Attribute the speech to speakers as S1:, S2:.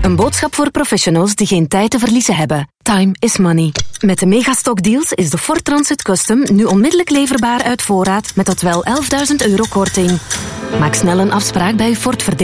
S1: Een boodschap voor professionals die geen tijd te verliezen hebben. Time is money. Met de Megastock deals is de Ford Transit Custom nu onmiddellijk leverbaar uit voorraad met tot wel €11.000 korting. Maak snel een afspraak bij uw Ford